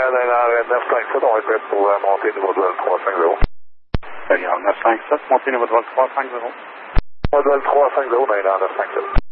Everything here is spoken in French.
957, on répète pour monter niveau de vol 350. D'ailleurs, 957, montez niveau de vol 350. Modèle 350, dans 957.